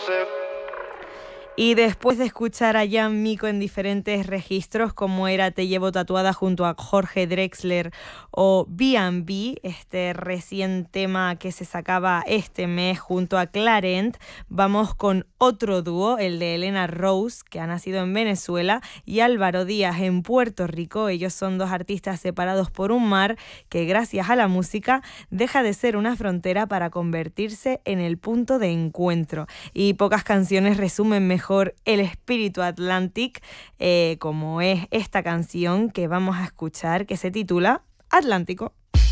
Y después de escuchar a Jan Miko en diferentes registros, como era Te llevo tatuada junto a Jorge Drexler o B&B, este recién tema que se sacaba este mes junto a Clarent, vamos con otro dúo, el de Elena Rose, que ha nacido en Venezuela, y Álvaro Díaz en Puerto Rico. Ellos son dos artistas separados por un mar que, gracias a la música, deja de ser una frontera para convertirse en el punto de encuentro. Y pocas canciones resumen mejor el espíritu Atlantic, como es esta canción que vamos a escuchar, que se titula Atlántico.